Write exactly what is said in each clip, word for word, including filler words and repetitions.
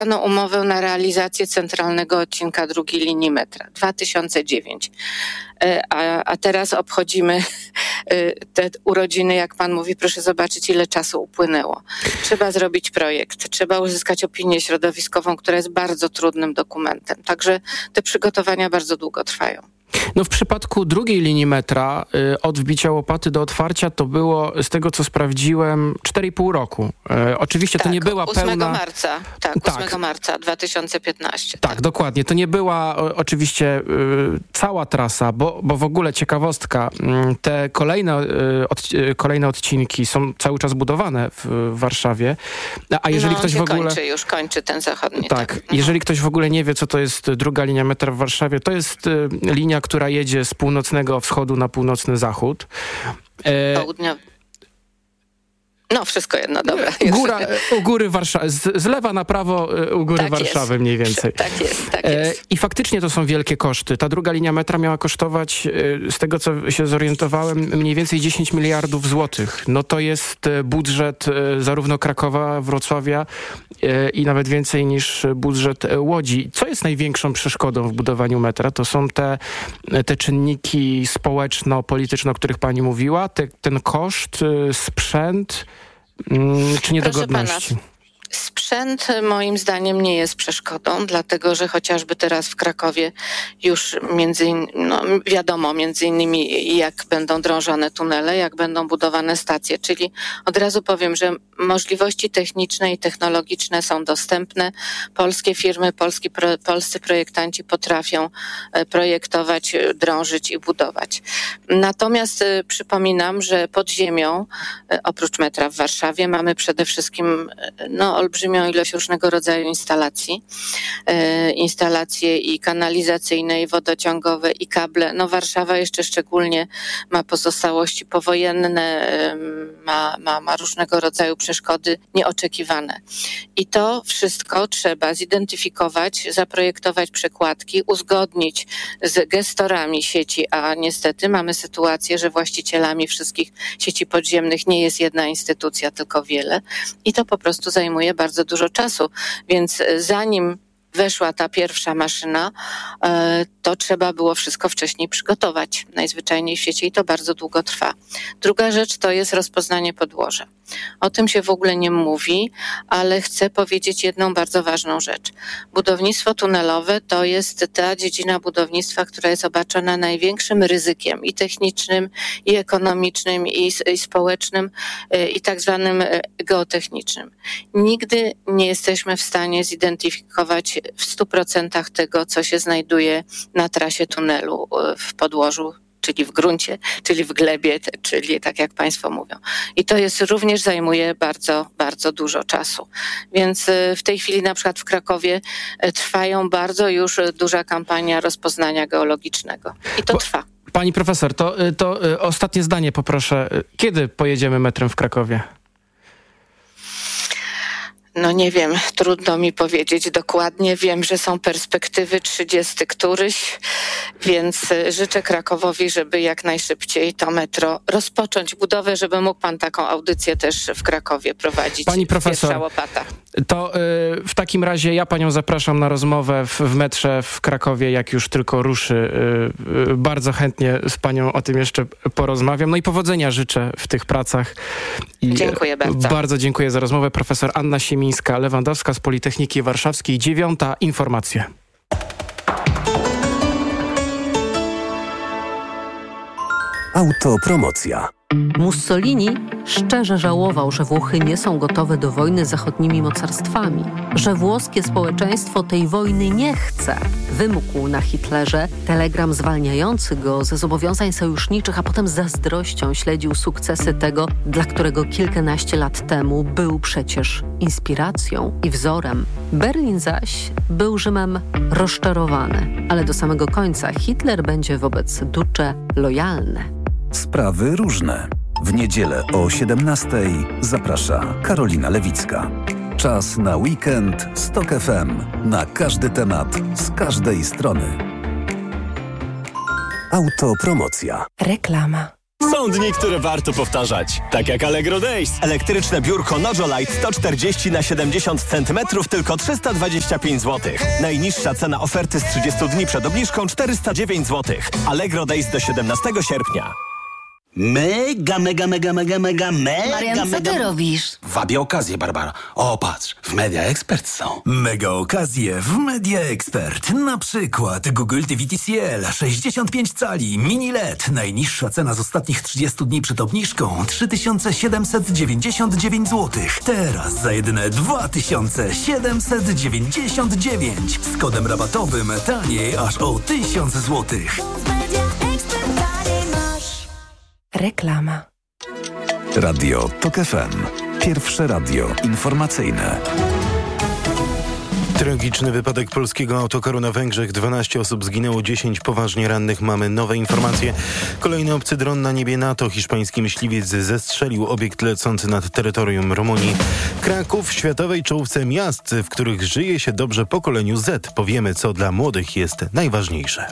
umowę na realizację centralnego odcinka drugiej linii metra, dwa tysiące dziewiąty. A, a teraz obchodzimy te urodziny, jak pan mówi, proszę zobaczyć, ile czasu upłynęło. Trzeba zrobić projekt, trzeba uzyskać opinię środowiskową, która jest bardzo trudnym dokumentem. Także te przygotowania bardzo długo trwają. No w przypadku drugiej linii metra y, od wbicia łopaty do otwarcia to było, z tego co sprawdziłem, cztery i pół roku. Y, oczywiście tak, to nie była ósmego pełna... marca, tak, tak, ósmego marca dwa tysiące piętnastego. Tak, tak, dokładnie. To nie była o, oczywiście y, cała trasa, bo, bo w ogóle ciekawostka, y, te kolejne, y, od, y, kolejne odcinki są cały czas budowane w, w Warszawie, a jeżeli no, ktoś się w ogóle... kończy, już kończy ten zachodni. Tak, tak. jeżeli ktoś w ogóle nie wie, co to jest druga linia metra w Warszawie, to jest y, linia, która jedzie z północnego wschodu na północny zachód. E... Południa... No, wszystko jedno, dobra. Góra, u góry Warszawy, z, z lewa na prawo u góry tak Warszawy jest. mniej więcej. Tak jest, tak jest. E, I faktycznie to są wielkie koszty. Ta druga linia metra miała kosztować, e, z tego co się zorientowałem, mniej więcej dziesięć miliardów złotych. No to jest budżet e, zarówno Krakowa, Wrocławia e, i nawet więcej niż budżet Łodzi. Co jest największą przeszkodą w budowaniu metra? To są te, te czynniki społeczno-polityczne, o których pani mówiła, te, ten koszt, e, sprzęt, czy niedogodności? Sprzęt moim zdaniem nie jest przeszkodą, dlatego że chociażby teraz w Krakowie już między in, no, wiadomo między innymi jak będą drążone tunele, jak będą budowane stacje, czyli od razu powiem, że możliwości techniczne i technologiczne są dostępne. Polskie firmy, polski, pro, polscy projektanci potrafią projektować, drążyć i budować. Natomiast y, przypominam, że pod ziemią, y, oprócz metra w Warszawie, mamy przede wszystkim y, no, olbrzymią ilość różnego rodzaju instalacji. E, instalacje i kanalizacyjne, i wodociągowe, i kable. No Warszawa jeszcze szczególnie ma pozostałości powojenne, e, ma, ma, ma różnego rodzaju przeszkody nieoczekiwane. I to wszystko trzeba zidentyfikować, zaprojektować przekładki, uzgodnić z gestorami sieci, a niestety mamy sytuację, że właścicielami wszystkich sieci podziemnych nie jest jedna instytucja, tylko wiele. I to po prostu zajmuje bardzo dużo czasu, więc zanim weszła ta pierwsza maszyna, to trzeba było wszystko wcześniej przygotować. Najzwyczajniej w świecie i to bardzo długo trwa. Druga rzecz to jest rozpoznanie podłoża. O tym się w ogóle nie mówi, ale chcę powiedzieć jedną bardzo ważną rzecz. Budownictwo tunelowe to jest ta dziedzina budownictwa, która jest obarczona największym ryzykiem i technicznym, i ekonomicznym, i, i społecznym, i tak zwanym geotechnicznym. Nigdy nie jesteśmy w stanie zidentyfikować w stu procentach tego, co się znajduje na trasie tunelu w podłożu, czyli w gruncie, czyli w glebie, czyli tak jak państwo mówią. I to jest również zajmuje bardzo, bardzo dużo czasu. Więc w tej chwili na przykład w Krakowie trwają bardzo już duża kampania rozpoznania geologicznego. I to Bo, trwa. Pani profesor, to, to ostatnie zdanie poproszę. Kiedy pojedziemy metrem w Krakowie? No nie wiem, trudno mi powiedzieć dokładnie. Wiem, że są perspektywy trzydziesty któryś, więc życzę Krakowowi, żeby jak najszybciej to metro rozpocząć budowę, żeby mógł pan taką audycję też w Krakowie prowadzić. Pani profesor, Pierwsza łopata. To y, w takim razie ja panią zapraszam na rozmowę w, w metrze w Krakowie, jak już tylko ruszy. Y, y, bardzo chętnie z panią o tym jeszcze porozmawiam. No i powodzenia życzę w tych pracach. I dziękuję bardzo. Bardzo dziękuję za rozmowę. Profesor Anna Siemińska-Lewandowska z Politechniki Warszawskiej. Dziewiąta informacja. Autopromocja. Mussolini szczerze żałował, że Włochy nie są gotowe do wojny z zachodnimi mocarstwami, że włoskie społeczeństwo tej wojny nie chce. Wymógł na Hitlerze telegram zwalniający go ze zobowiązań sojuszniczych, a potem z zazdrością śledził sukcesy tego, dla którego kilkanaście lat temu był przecież inspiracją i wzorem. Berlin zaś był Rzymem rozczarowany, ale do samego końca Hitler będzie wobec Duce lojalny. Sprawy różne. W niedzielę o siedemnastej zaprasza Karolina Lewicka. Czas na weekend z Tok F M. Na każdy temat, z każdej strony. Autopromocja. Reklama. Są dni, które warto powtarzać. Tak jak Allegro Days. Elektryczne biurko Nojolite sto czterdzieści na siedemdziesiąt centymetrów tylko trzysta dwadzieścia pięć złotych. Najniższa cena oferty z trzydziestu dni przed obniżką czterysta dziewięć złotych. Allegro Days do siedemnastego sierpnia. Mega, mega, mega, mega, mega, mega, Marian, co mega... ty robisz? Wabię okazję, Barbara. O, patrz, w Media Expert są. Mega okazje w Media Expert. Na przykład Google T V T C L sześćdziesiąt pięć cali, mini L E D. Najniższa cena z ostatnich trzydziestu dni przed obniżką trzy tysiące siedemset dziewięćdziesiąt dziewięć złotych. Teraz za jedyne dwa tysiące siedemset dziewięćdziesiąt dziewięć. Z kodem rabatowym taniej aż o tysiąc złotych. Reklama. Radio TOK F M. Pierwsze radio informacyjne. Tragiczny wypadek polskiego autokaru na Węgrzech. dwanaście osób zginęło, dziesięć poważnie rannych. Mamy nowe informacje. Kolejny obcy dron na niebie NATO. Hiszpański myśliwiec zestrzelił obiekt lecący nad terytorium Rumunii. Kraków w światowej czołówce miast, w których żyje się dobrze pokoleniu Z. Powiemy, co dla młodych jest najważniejsze.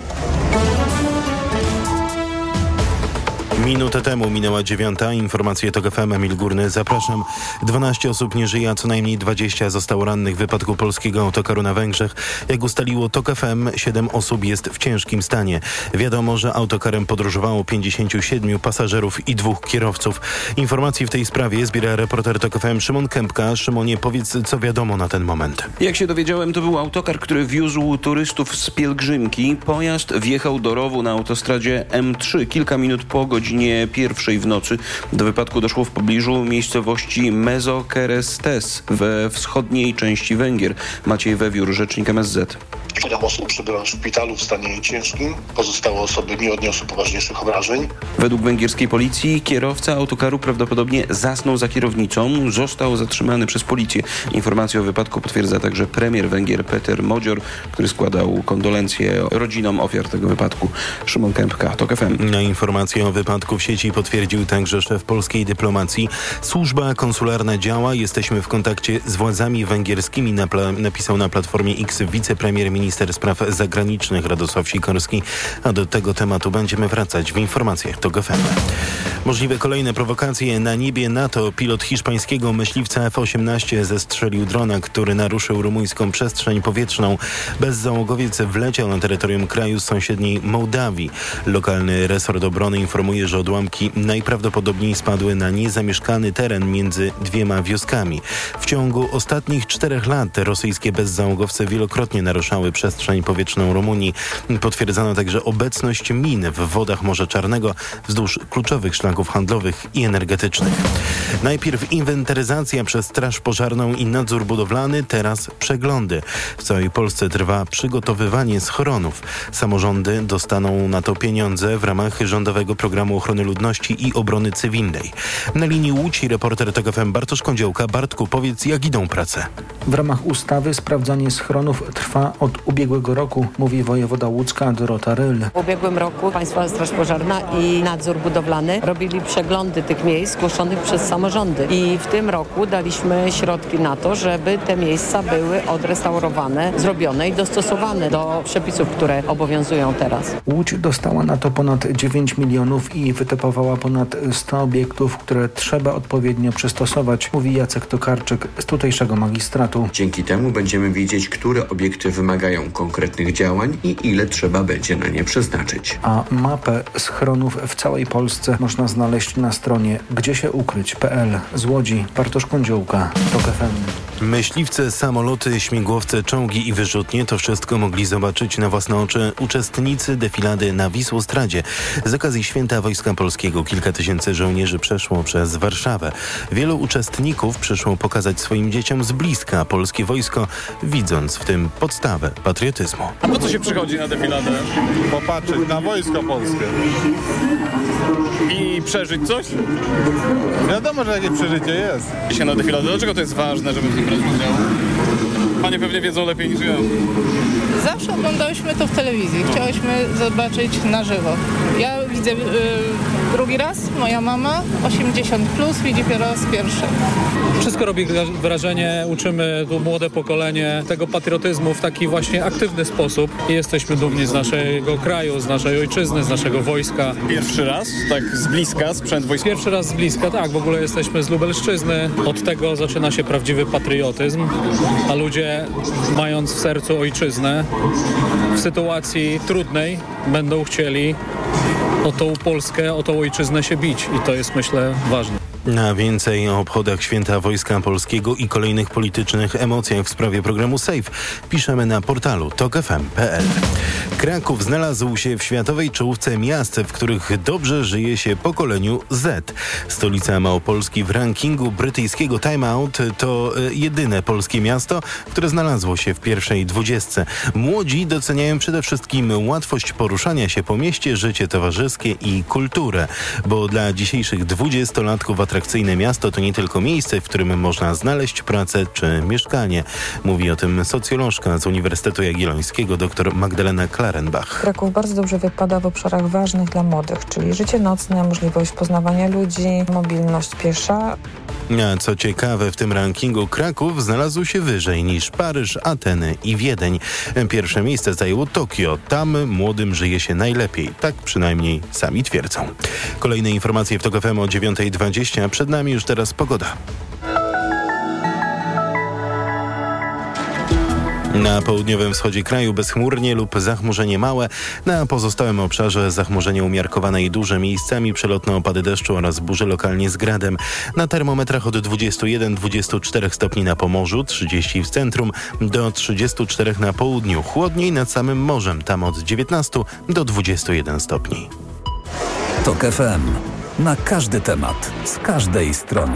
Minutę temu minęła dziewiąta. Informacje TOK F M, Emil Górny. Zapraszam. dwanaście osób nie żyje, a co najmniej dwadzieścia zostało rannych w wypadku polskiego autokaru na Węgrzech. Jak ustaliło TOK F M, siedem osób jest w ciężkim stanie. Wiadomo, że autokarem podróżowało pięćdziesięciu siedmiu pasażerów i dwóch kierowców. Informacji w tej sprawie zbiera reporter TOK F M Szymon Kępka. Szymonie, powiedz, co wiadomo na ten moment. Jak się dowiedziałem, to był autokar, który wiózł turystów z pielgrzymki. Pojazd wjechał do rowu na autostradzie M trzy. Kilka minut po godzinie pierwszej w nocy do wypadku doszło w pobliżu miejscowości Mezokerestes we wschodniej części Węgier. Maciej Wewiór, rzecznik M S Z. Siedem osób przebywa w szpitalu w stanie ciężkim. Pozostałe osoby nie odniosły poważniejszych obrażeń. Według węgierskiej policji kierowca autokaru prawdopodobnie zasnął za kierownicą. Został zatrzymany przez policję. Informację o wypadku potwierdza także premier Węgier Peter Modzior, który składał kondolencje rodzinom ofiar tego wypadku. Szymon Kępka, TOK F M. Na informację o wypadku w sieci potwierdził także szef polskiej dyplomacji. Służba konsularna działa. Jesteśmy w kontakcie z władzami węgierskimi, napisał na Platformie X wicepremier minister spraw zagranicznych Radosław Sikorski. A do tego tematu będziemy wracać w informacjach TOK F M. Możliwe kolejne prowokacje na niebie NATO. Pilot hiszpańskiego myśliwca F osiemnaście zestrzelił drona, który naruszył rumuńską przestrzeń powietrzną. Bezzałogowiec wleciał na terytorium kraju z sąsiedniej Mołdawii. Lokalny resort obrony informuje, że odłamki najprawdopodobniej spadły na niezamieszkany teren między dwiema wioskami. W ciągu ostatnich czterech lat rosyjskie bezzałogowce wielokrotnie naruszały przestrzeń powietrzną Rumunii. Potwierdzano także obecność min w wodach Morza Czarnego wzdłuż kluczowych szlaków handlowych i energetycznych. Najpierw inwentaryzacja przez Straż Pożarną i nadzór budowlany, teraz przeglądy. W całej Polsce trwa przygotowywanie schronów. Samorządy dostaną na to pieniądze w ramach rządowego programu ochrony ludności i obrony cywilnej. Na linii Łódź reporter TOK F M Bartosz Kądziołka. Bartku, powiedz, jak idą prace? W ramach ustawy sprawdzanie schronów trwa od ubiegłego roku, mówi wojewoda łódzka Dorota Ryl. W ubiegłym roku Państwowa Straż Pożarna i nadzór budowlany robili przeglądy tych miejsc zgłoszonych przez samorządy. I w tym roku daliśmy środki na to, żeby te miejsca były odrestaurowane, zrobione i dostosowane do przepisów, które obowiązują teraz. Łódź dostała na to ponad dziewięć milionów i wytypowała ponad sto obiektów, które trzeba odpowiednio przystosować, mówi Jacek Tokarczyk z tutejszego magistratu. Dzięki temu będziemy wiedzieć, które obiekty wymagają konkretnych działań i ile trzeba będzie na nie przeznaczyć. A mapę schronów w całej Polsce można znaleźć na stronie gdzie się ukryć kropka p l. Z Łodzi Bartosz Kądziołka, TOK F M. Myśliwce, samoloty, śmigłowce, czołgi i wyrzutnie to wszystko mogli zobaczyć na własne oczy uczestnicy defilady na Wisłostradzie. Z okazji Święta Wojska Polskiego kilka tysięcy żołnierzy przeszło przez Warszawę. Wielu uczestników przyszło pokazać swoim dzieciom z bliska polskie wojsko, widząc w tym podstawę patriotyzmu. A po co się przychodzi na defiladę? Popatrzeć na Wojsko Polskie. I przeżyć coś? Wiadomo, że jakieś przeżycie jest. Dzisiaj na defiladę. Dlaczego to jest ważne, żeby w tym brać udział? Panie pewnie wiedzą lepiej niż ja. Zawsze oglądałyśmy to w telewizji. Chciałyśmy zobaczyć na żywo. Ja widzę yy, drugi raz, moja mama osiemdziesiąt plus widzi po raz pierwszy. Wszystko robi wrażenie, uczymy tu młode pokolenie tego patriotyzmu w taki właśnie aktywny sposób i jesteśmy dumni z naszego kraju, z naszej ojczyzny, z naszego wojska. Pierwszy raz, tak z bliska, sprzęt wojskowy? Pierwszy raz z bliska, tak, w ogóle jesteśmy z Lubelszczyzny. Od tego zaczyna się prawdziwy patriotyzm, a ludzie, mając w sercu ojczyznę, w sytuacji trudnej będą chcieli o tą Polskę, o tą ojczyznę się bić i to jest, myślę, ważne. Na więcej o obchodach Święta Wojska Polskiego i kolejnych politycznych emocjach w sprawie programu SAFE piszemy na portalu tok f m kropka p l. Kraków znalazł się w światowej czołówce miast, w których dobrze żyje się pokoleniu Z. Stolica Małopolski w rankingu brytyjskiego Time Out to jedyne polskie miasto, które znalazło się w pierwszej dwudziestce. Młodzi doceniają przede wszystkim łatwość poruszania się po mieście, życie towarzyskie i kulturę, bo dla dzisiejszych dwudziestolatków atrakcyjne miasto to nie tylko miejsce, w którym można znaleźć pracę czy mieszkanie. Mówi o tym socjolożka z Uniwersytetu Jagiellońskiego dr Magdalena Klarenbach. Kraków bardzo dobrze wypada w obszarach ważnych dla młodych, czyli życie nocne, możliwość poznawania ludzi, mobilność piesza. A co ciekawe, w tym rankingu Kraków znalazł się wyżej niż Paryż, Ateny i Wiedeń. Pierwsze miejsce zajęło Tokio. Tam młodym żyje się najlepiej. Tak przynajmniej sami twierdzą. Kolejne informacje w TOK F M o dziewiąta dwadzieścia. Przed nami już teraz pogoda. Na południowym wschodzie kraju bezchmurnie lub zachmurzenie małe. Na pozostałym obszarze zachmurzenie umiarkowane i duże, miejscami przelotne opady deszczu oraz burze lokalnie z gradem. Na termometrach od dwudziestu jeden do dwudziestu czterech stopni na Pomorzu, trzydziestu w centrum, do trzydziestu czterech na południu. Chłodniej nad samym morzem, tam od dziewiętnastu do dwudziestu jeden stopni. TOK F M. Na każdy temat, z każdej strony.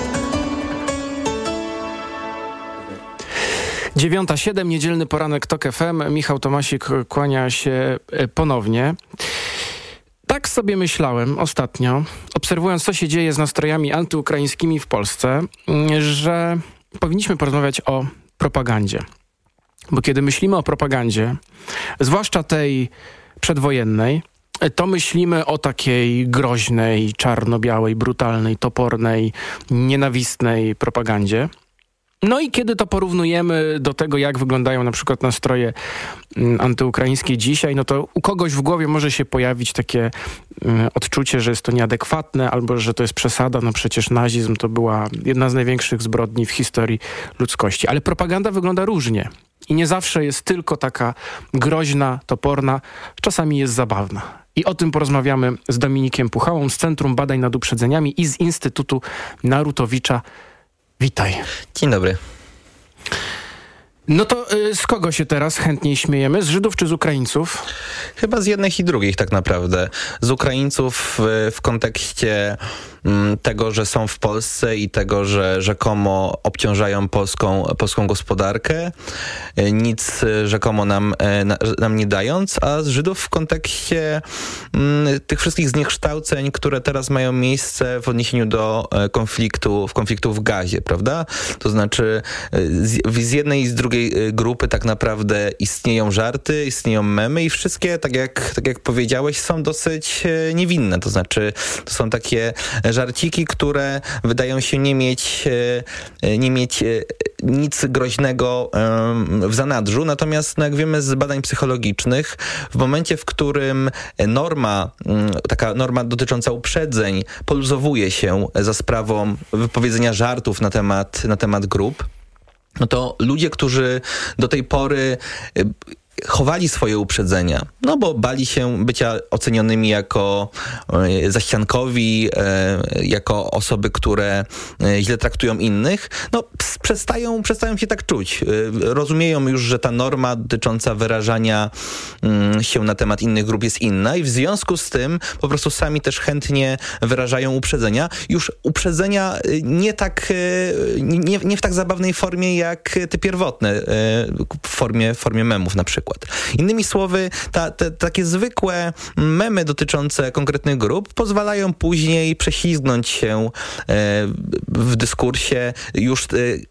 dziewiąta siedem, niedzielny poranek TOK F M. Michał Tomasik kłania się ponownie. Tak sobie myślałem ostatnio, obserwując, co się dzieje z nastrojami antyukraińskimi w Polsce, że powinniśmy porozmawiać o propagandzie. Bo kiedy myślimy o propagandzie, zwłaszcza tej przedwojennej, to myślimy o takiej groźnej, czarno-białej, brutalnej, topornej, nienawistnej propagandzie. No i kiedy to porównujemy do tego, jak wyglądają na przykład nastroje antyukraińskie dzisiaj, no to u kogoś w głowie może się pojawić takie odczucie, że jest to nieadekwatne albo że to jest przesada. No przecież nazizm to była jedna z największych zbrodni w historii ludzkości. Ale propaganda wygląda różnie i nie zawsze jest tylko taka groźna, toporna, czasami jest zabawna. I o tym porozmawiamy z Dominikiem Puchałą z Centrum Badań nad Uprzedzeniami i z Instytutu Narutowicza. Witaj. Dzień dobry. No to y, z kogo się teraz chętniej śmiejemy? Z Żydów czy z Ukraińców? Chyba z jednych i drugich tak naprawdę. Z Ukraińców w, w kontekście m, tego, że są w Polsce i tego, że rzekomo obciążają polską, polską gospodarkę, nic rzekomo nam, na, nam nie dając, a z Żydów w kontekście m, tych wszystkich zniekształceń, które teraz mają miejsce w odniesieniu do konfliktu, w konfliktu w Gazie, prawda? To znaczy z, z jednej i z drugiej grupy tak naprawdę istnieją żarty, istnieją memy i wszystkie, tak jak, tak jak powiedziałeś, są dosyć niewinne. To znaczy, to są takie żarciki, które wydają się nie mieć, nie mieć nic groźnego w zanadrzu. Natomiast, no jak wiemy z badań psychologicznych, w momencie, w którym norma, taka norma dotycząca uprzedzeń poluzowuje się za sprawą wypowiedzenia żartów na temat, na temat grup, no to ludzie, którzy do tej pory chowali swoje uprzedzenia, no bo bali się bycia ocenionymi jako e, zaściankowi, e, jako osoby, które e, źle traktują innych, no ps, przestają, przestają się tak czuć. E, rozumieją już, że ta norma dotycząca wyrażania mm, się na temat innych grup jest inna i w związku z tym po prostu sami też chętnie wyrażają uprzedzenia. Już uprzedzenia nie tak, e, nie, nie w tak zabawnej formie jak te pierwotne, e, w formie, w formie memów na przykład. Innymi słowy, ta, te, takie zwykłe memy dotyczące konkretnych grup pozwalają później prześlizgnąć się e, w dyskursie już e,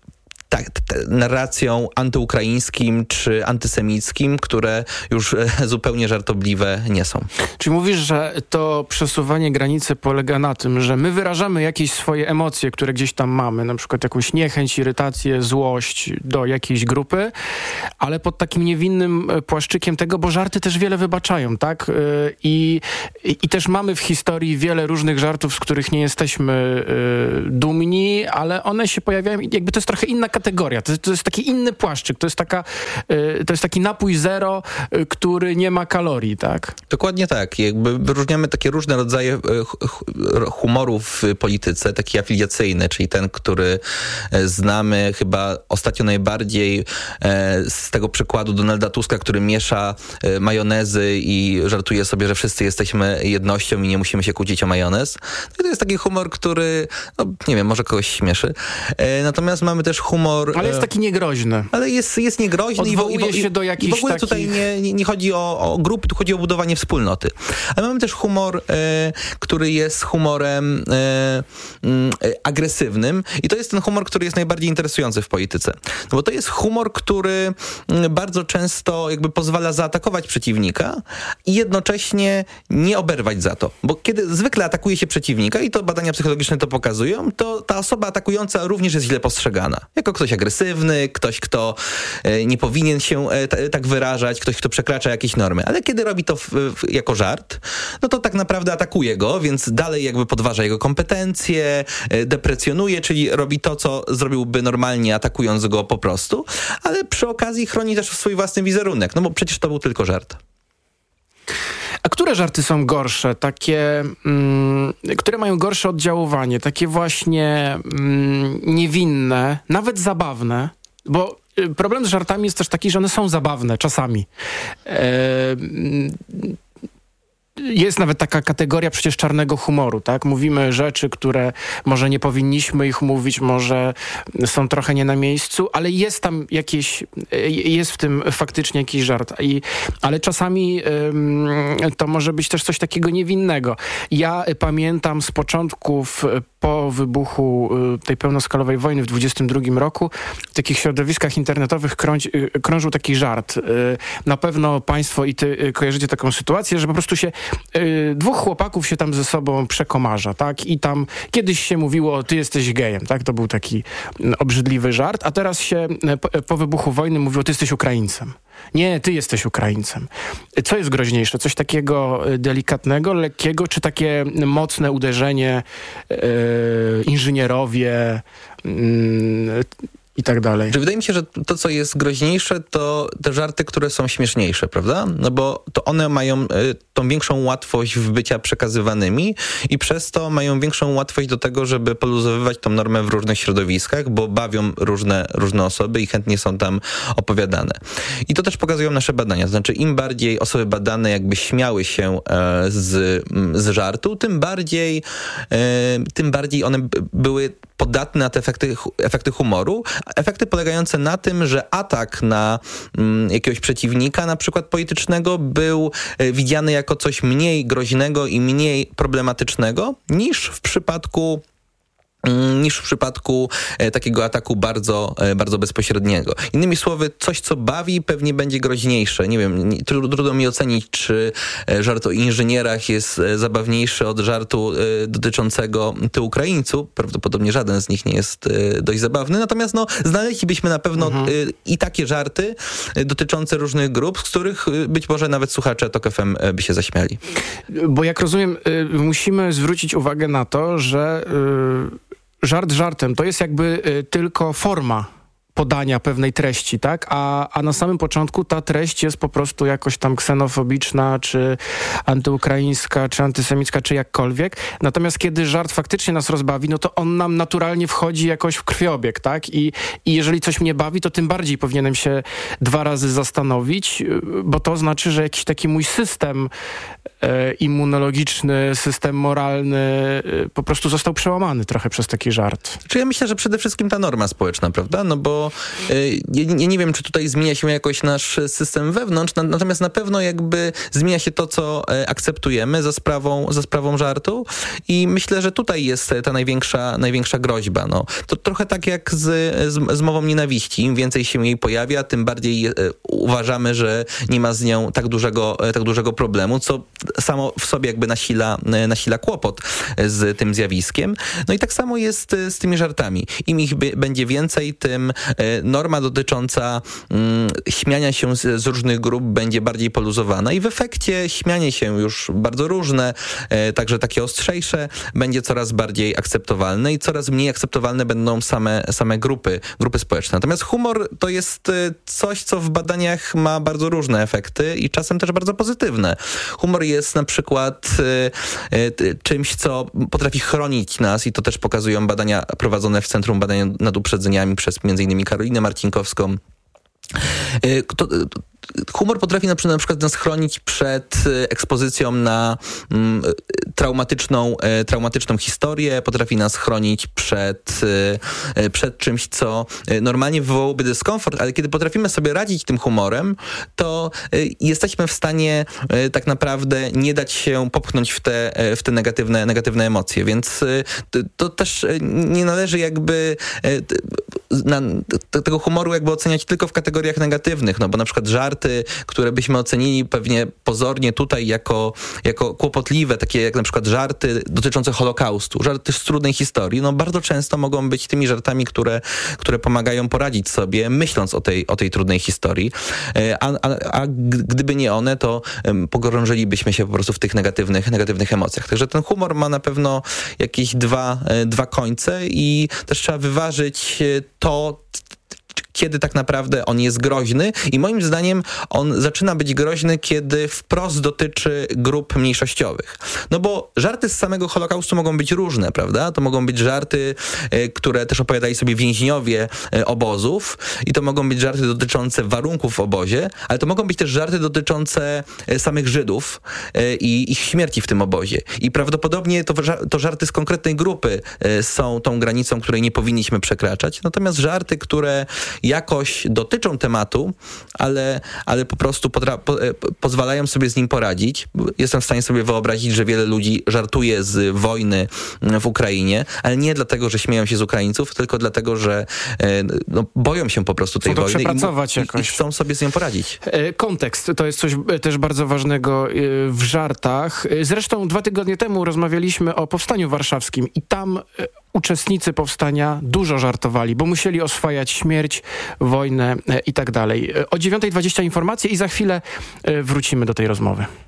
tak, te, narracją antyukraińskim czy antysemickim, które już e, zupełnie żartobliwe nie są. Czyli mówisz, że to przesuwanie granicy polega na tym, że my wyrażamy jakieś swoje emocje, które gdzieś tam mamy, na przykład jakąś niechęć, irytację, złość do jakiejś grupy, ale pod takim niewinnym płaszczykiem tego, bo żarty też wiele wybaczają, tak? I, i, i też mamy w historii wiele różnych żartów, z których nie jesteśmy y, dumni, ale one się pojawiają, jakby to jest trochę inna kategoria, to, to jest taki inny płaszczyk, to jest taka, y, to jest taki napój zero, y, który nie ma kalorii, tak? Dokładnie tak. Jakby wyróżniamy takie różne rodzaje humoru w polityce, taki afiliacyjny, czyli ten, który znamy chyba ostatnio najbardziej z tego przykładu Donalda Tuska, który miesza majonezy i żartuje sobie, że wszyscy jesteśmy jednością i nie musimy się kłócić o majonez. No i to jest taki humor, który, no nie wiem, może kogoś śmieszy. Natomiast mamy też humor... Ale jest taki niegroźny. Ale jest, jest niegroźny. Odwołuje i w, i, się do jakichś i w ogóle takich... tutaj nie, nie chodzi o, o grupy, tu chodzi o budowanie wspólnoty. Ale mamy też humor, e, który jest humorem e, e, agresywnym i to jest ten humor, który jest najbardziej interesujący w polityce. No bo to jest humor, który bardzo często jakby pozwala zaatakować przeciwnika i jednocześnie nie oberwać za to. Bo kiedy zwykle atakuje się przeciwnika i to badania psychologiczne to pokazują, to ta osoba atakująca również jest źle postrzegana. Jako ktoś agresywny, ktoś, kto e, nie powinien się e, t- tak wyrażać, ktoś, kto przekracza jakieś normy. Ale kiedy robi to w, w, jako żart, no to tak naprawdę atakuje go, więc dalej jakby podważa jego kompetencje, deprecjonuje, czyli robi to, co zrobiłby normalnie, atakując go po prostu, ale przy okazji chroni też swój własny wizerunek, no bo przecież to był tylko żart. A które żarty są gorsze? Takie, mm, które mają gorsze oddziaływanie, takie właśnie mm, niewinne, nawet zabawne, bo problem z żartami jest też taki, że one są zabawne czasami. Eee, Jest nawet taka kategoria przecież czarnego humoru, tak? Mówimy rzeczy, które może nie powinniśmy ich mówić, może są trochę nie na miejscu, ale jest tam jakieś, jest w tym faktycznie jakiś żart. I, ale czasami ym, to może być też coś takiego niewinnego. Ja pamiętam z początków po wybuchu tej pełnoskalowej wojny w dwudziestym drugim roku w takich środowiskach internetowych krąć, krążył taki żart. Na pewno państwo i ty kojarzycie taką sytuację, że po prostu się dwóch chłopaków się tam ze sobą przekomarza, tak? I tam kiedyś się mówiło, ty jesteś gejem, tak? To był taki obrzydliwy żart, a teraz się po, po wybuchu wojny mówiło, ty jesteś Ukraińcem. Nie, ty jesteś Ukraińcem. Co jest groźniejsze? Coś takiego delikatnego, lekkiego, czy takie mocne uderzenie, yy, inżynierowie, yy, i tak dalej. Wydaje mi się, że to, co jest groźniejsze, to te żarty, które są śmieszniejsze, prawda? No bo to one mają y, tą większą łatwość w bycia przekazywanymi i przez to mają większą łatwość do tego, żeby poluzowywać tą normę w różnych środowiskach, bo bawią różne, różne osoby i chętnie są tam opowiadane. I to też pokazują nasze badania. To znaczy, im bardziej osoby badane jakby śmiały się e, z, z żartu, tym bardziej, e, tym bardziej one były podatne na te efekty, efekty humoru. Efekty polegające na tym, że atak na mm, jakiegoś przeciwnika, na przykład politycznego, był e, widziany jako coś mniej groźnego i mniej problematycznego niż w przypadku niż w przypadku e, takiego ataku bardzo, e, bardzo bezpośredniego. Innymi słowy, coś, co bawi, pewnie będzie groźniejsze. Nie wiem, nie, trudno mi ocenić, czy e, żart o inżynierach jest e, zabawniejszy od żartu e, dotyczącego ty Ukraińców. Prawdopodobnie żaden z nich nie jest e, dość zabawny. Natomiast no, znaleźlibyśmy na pewno mhm. e, i takie żarty e, dotyczące różnych grup, z których e, być może nawet słuchacze Tok F M e, by się zaśmiali. Bo jak rozumiem, e, musimy zwrócić uwagę na to, że e, żart żartem to jest jakby y, tylko forma podania pewnej treści, tak? A, a na samym początku ta treść jest po prostu jakoś tam ksenofobiczna, czy antyukraińska, czy antysemicka, czy jakkolwiek. Natomiast kiedy żart faktycznie nas rozbawi, no to on nam naturalnie wchodzi jakoś w krwiobieg, tak? I, i jeżeli coś mnie bawi, to tym bardziej powinienem się dwa razy zastanowić, bo to znaczy, że jakiś taki mój system immunologiczny, system moralny po prostu został przełamany trochę przez taki żart. Czy ja myślę, że przede wszystkim ta norma społeczna, prawda? No bo y, ja, ja nie wiem, czy tutaj zmienia się jakoś nasz system wewnątrz, na, natomiast na pewno jakby zmienia się to, co y, akceptujemy za sprawą, za sprawą żartu i myślę, że tutaj jest ta największa, największa groźba. No. To trochę tak jak z, z, z mową nienawiści. Im więcej się jej pojawia, tym bardziej y, uważamy, że nie ma z nią tak dużego, y, tak dużego problemu, co samo w sobie jakby nasila, y, nasila kłopot z tym zjawiskiem. No i tak samo jest y, z tymi żartami. Im ich by, będzie więcej, tym y, norma dotycząca y, śmiania się z, z różnych grup będzie bardziej poluzowana i w efekcie śmianie się już bardzo różne, y, także takie ostrzejsze, będzie coraz bardziej akceptowalne i coraz mniej akceptowalne będą same, same grupy, grupy społeczne. Natomiast humor to jest y, coś, co w badaniach ma bardzo różne efekty i czasem też bardzo pozytywne. Humor jest na przykład y, y, czymś, co potrafi chronić nas i to też pokazują badania prowadzone w Centrum Badań nad Uprzedzeniami przez między innymi Karolinę Marcinkowską. Y, to, Humor potrafi na przykład, na przykład nas chronić przed ekspozycją na mm, traumatyczną, e, traumatyczną historię, potrafi nas chronić przed, e, przed czymś, co normalnie wywołałoby dyskomfort, ale kiedy potrafimy sobie radzić tym humorem, to e, jesteśmy w stanie e, tak naprawdę nie dać się popchnąć w te, e, w te negatywne, negatywne emocje, więc e, to, to też nie należy jakby e, na, tego humoru jakby oceniać tylko w kategoriach negatywnych, no bo na przykład żart które byśmy ocenili pewnie pozornie tutaj jako, jako kłopotliwe, takie jak na przykład żarty dotyczące Holokaustu, żarty z trudnej historii, no bardzo często mogą być tymi żartami, które, które pomagają poradzić sobie, myśląc o tej, o tej trudnej historii, a, a, a gdyby nie one, to pogrążylibyśmy się po prostu w tych negatywnych, negatywnych emocjach. Także ten humor ma na pewno jakieś dwa, dwa końce i też trzeba wyważyć to, kiedy tak naprawdę on jest groźny i moim zdaniem on zaczyna być groźny, kiedy wprost dotyczy grup mniejszościowych. No bo żarty z samego Holokaustu mogą być różne, prawda? To mogą być żarty, y, które też opowiadali sobie więźniowie y, obozów i to mogą być żarty dotyczące warunków w obozie, ale to mogą być też żarty dotyczące y, samych Żydów y, i ich śmierci w tym obozie. I prawdopodobnie to, to żarty z konkretnej grupy y, są tą granicą, której nie powinniśmy przekraczać. Natomiast żarty, które jakoś dotyczą tematu, ale, ale po prostu potra- po, pozwalają sobie z nim poradzić. Jestem w stanie sobie wyobrazić, że wiele ludzi żartuje z wojny w Ukrainie, ale nie dlatego, że śmieją się z Ukraińców, tylko dlatego, że no, boją się po prostu tej wojny i, i, i chcą sobie z nią poradzić. Kontekst to jest coś też bardzo ważnego w żartach. Zresztą dwa tygodnie temu rozmawialiśmy o Powstaniu Warszawskim i tam uczestnicy powstania dużo żartowali, bo musieli oswajać śmierć, wojnę i tak dalej. O dziewiątej dwadzieścia informacje i za chwilę wrócimy do tej rozmowy.